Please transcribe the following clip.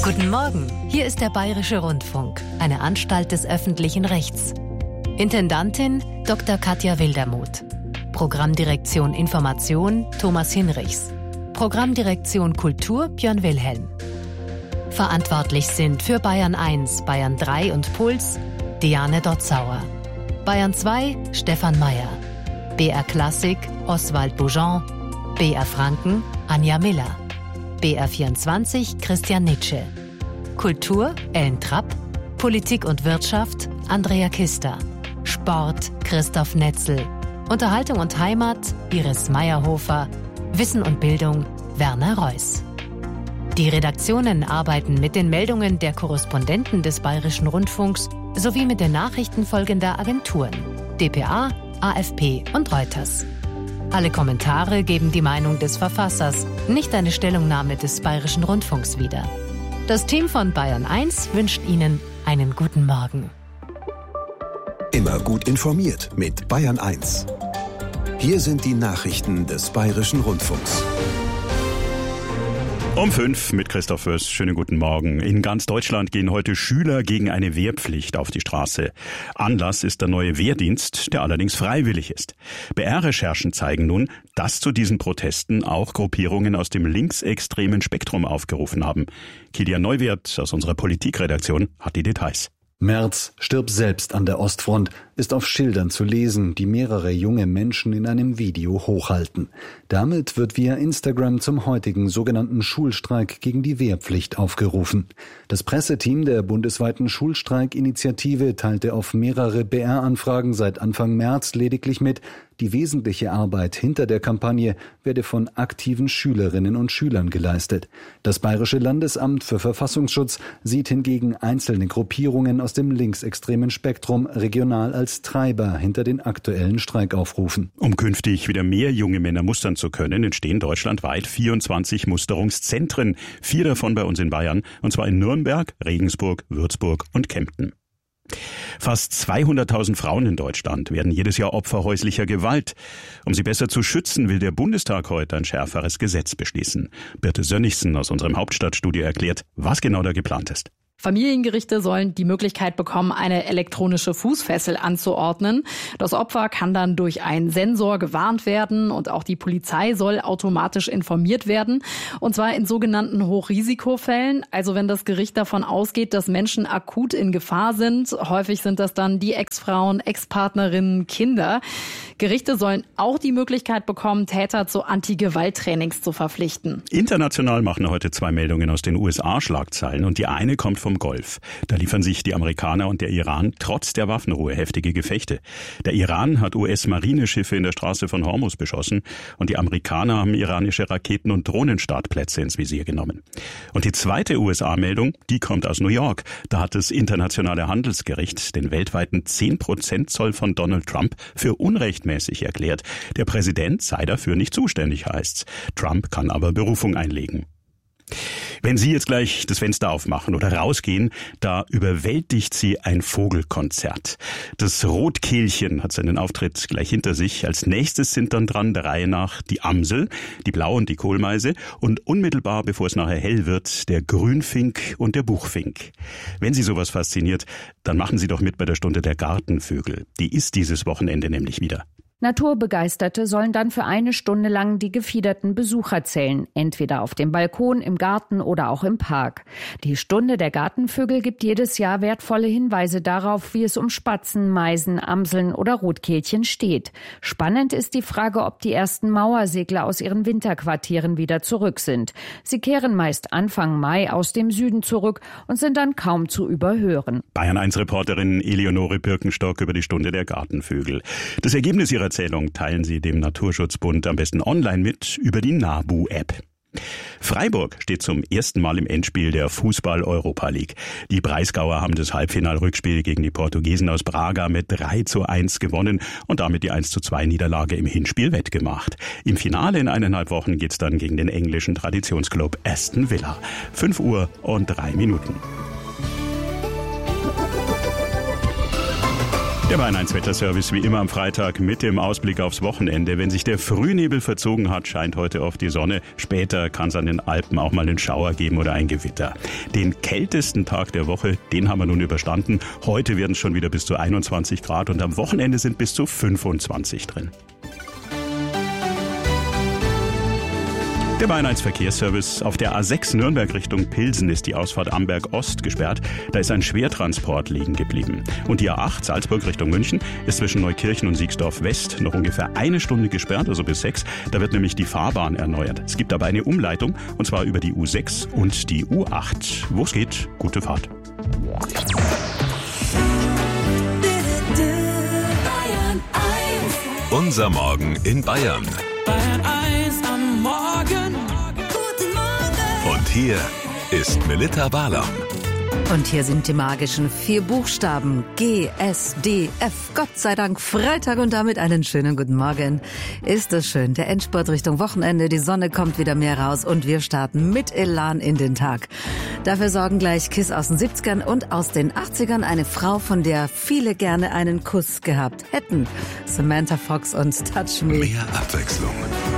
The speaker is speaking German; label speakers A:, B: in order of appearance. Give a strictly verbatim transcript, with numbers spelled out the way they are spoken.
A: Guten Morgen, hier ist der Bayerische Rundfunk, eine Anstalt des öffentlichen Rechts. Intendantin Doktor Katja Wildermuth. Programmdirektion Information Thomas Hinrichs. Programmdirektion Kultur Björn Wilhelm. Verantwortlich sind für Bayern eins, Bayern drei und Puls Diane Dotzauer. Bayern zwei Stefan Mayer. B R Klassik Oswald Boujon. B R Franken Anja Miller. B R vierundzwanzig Christian Nitsche. Kultur Ellen Trapp. Politik und Wirtschaft Andrea Kister. Sport Christoph Netzel. Unterhaltung und Heimat Iris Meyerhofer. Wissen und Bildung Werner Reuss. Die Redaktionen arbeiten mit den Meldungen der Korrespondenten des Bayerischen Rundfunks sowie mit den Nachrichten folgender Agenturen: D P A, A F P und Reuters. Alle Kommentare geben die Meinung des Verfassers, nicht eine Stellungnahme des Bayerischen Rundfunks wider. Das Team von Bayern eins wünscht Ihnen einen guten Morgen.
B: Immer gut informiert mit Bayern eins. Hier sind die Nachrichten des Bayerischen Rundfunks.
C: Um fünf mit Christoph Fürst. Schönen guten Morgen. In ganz Deutschland gehen heute Schüler gegen eine Wehrpflicht auf die Straße. Anlass ist der neue Wehrdienst, der allerdings freiwillig ist. B R-Recherchen zeigen nun, dass zu diesen Protesten auch Gruppierungen aus dem linksextremen Spektrum aufgerufen haben. Kilian Neuwirth aus unserer Politikredaktion hat die Details.
D: Merz stirbt selbst an der Ostfront, ist auf Schildern zu lesen, die mehrere junge Menschen in einem Video hochhalten. Damit wird via Instagram zum heutigen sogenannten Schulstreik gegen die Wehrpflicht aufgerufen. Das Presseteam der bundesweiten Schulstreikinitiative teilte auf mehrere B R-Anfragen seit Anfang März lediglich mit, die wesentliche Arbeit hinter der Kampagne werde von aktiven Schülerinnen und Schülern geleistet. Das Bayerische Landesamt für Verfassungsschutz sieht hingegen einzelne Gruppierungen aus dem linksextremen Spektrum regional als Treiber hinter den aktuellen Streikaufrufen.
C: Um künftig wieder mehr junge Männer mustern zu können, entstehen deutschlandweit vierundzwanzig Musterungszentren. Vier davon bei uns in Bayern, und zwar in Nürnberg, Regensburg, Würzburg und Kempten. Fast zweihunderttausend Frauen in Deutschland werden jedes Jahr Opfer häuslicher Gewalt. Um sie besser zu schützen, will der Bundestag heute ein schärferes Gesetz beschließen. Birte Sönnigsen aus unserem Hauptstadtstudio erklärt, was genau da geplant ist.
E: Familiengerichte sollen die Möglichkeit bekommen, eine elektronische Fußfessel anzuordnen. Das Opfer kann dann durch einen Sensor gewarnt werden und auch die Polizei soll automatisch informiert werden. Und zwar in sogenannten Hochrisikofällen, also wenn das Gericht davon ausgeht, dass Menschen akut in Gefahr sind. Häufig sind das dann die Ex-Frauen, Ex-Partnerinnen, Kinder. Gerichte sollen auch die Möglichkeit bekommen, Täter zu Anti-Gewalt-Trainings zu verpflichten.
C: International machen heute zwei Meldungen aus den U S A Schlagzeilen und die eine kommt vom Golf. Da liefern sich die Amerikaner und der Iran trotz der Waffenruhe heftige Gefechte. Der Iran hat U S-Marineschiffe in der Straße von Hormuz beschossen und die Amerikaner haben iranische Raketen- und Drohnenstartplätze ins Visier genommen. Und die zweite U S A-Meldung, die kommt aus New York. Da hat das Internationale Handelsgericht den weltweiten zehn Prozent Zoll von Donald Trump für unrechtmäßig erklärt. Der Präsident sei dafür nicht zuständig, heißt's. Trump kann aber Berufung einlegen. Wenn Sie jetzt gleich das Fenster aufmachen oder rausgehen, da überwältigt Sie ein Vogelkonzert. Das Rotkehlchen hat seinen Auftritt gleich hinter sich. Als nächstes sind dann dran der Reihe nach die Amsel, die Blau- und die Kohlmeise und unmittelbar, bevor es nachher hell wird, der Grünfink und der Buchfink. Wenn Sie sowas fasziniert, dann machen Sie doch mit bei der Stunde der Gartenvögel. Die ist dieses Wochenende nämlich wieder.
F: Naturbegeisterte sollen dann für eine Stunde lang die gefiederten Besucher zählen, entweder auf dem Balkon, im Garten oder auch im Park. Die Stunde der Gartenvögel gibt jedes Jahr wertvolle Hinweise darauf, wie es um Spatzen, Meisen, Amseln oder Rotkehlchen steht. Spannend ist die Frage, ob die ersten Mauersegler aus ihren Winterquartieren wieder zurück sind. Sie kehren meist Anfang Mai aus dem Süden zurück und sind dann kaum zu überhören.
C: Bayern eins Reporterin Eleonore Birkenstock über die Stunde der Gartenvögel. Das Ergebnis ihrer Erzählung teilen Sie dem Naturschutzbund am besten online mit über die Nabu-App. Freiburg steht zum ersten Mal im Endspiel der Fußball-Europa League. Die Breisgauer haben das Halbfinal-Rückspiel gegen die Portugiesen aus Braga mit drei zu eins gewonnen und damit die eins zu zwei Niederlage im Hinspiel wettgemacht. Im Finale in eineinhalb Wochen geht's dann gegen den englischen Traditionsclub Aston Villa. fünf Uhr und drei Minuten. Der Bayern eins Wetterservice wie immer am Freitag mit dem Ausblick aufs Wochenende. Wenn sich der Frühnebel verzogen hat, scheint heute oft die Sonne. Später kann es an den Alpen auch mal einen Schauer geben oder ein Gewitter. Den kältesten Tag der Woche, den haben wir nun überstanden. Heute werden es schon wieder bis zu einundzwanzig Grad und am Wochenende sind bis zu fünfundzwanzig drin. Der Bayern eins Verkehrsservice. Auf der A sechs Nürnberg Richtung Pilsen ist die Ausfahrt Amberg Ost gesperrt. Da ist ein Schwertransport liegen geblieben. Und die A acht Salzburg Richtung München ist zwischen Neukirchen und Siegsdorf West noch ungefähr eine Stunde gesperrt, also bis sechs. Da wird nämlich die Fahrbahn erneuert. Es gibt aber eine Umleitung, und zwar über die U sechs und die U acht. Wo es geht, gute Fahrt.
B: Unser Morgen in Bayern.
G: Bayern eins am Morgen. Guten Morgen.
B: Und hier ist Melitta Barlaum.
H: Und hier sind die magischen vier Buchstaben G, S, D, F. Gott sei Dank Freitag und damit einen schönen guten Morgen. Ist das schön. Der Endspurt Richtung Wochenende. Die Sonne kommt wieder mehr raus und wir starten mit Elan in den Tag. Dafür sorgen gleich Kiss aus den siebzigern und aus den achtzigern. Eine Frau, von der viele gerne einen Kuss gehabt hätten. Samantha Fox und Touch Me.
B: Mehr Abwechslung.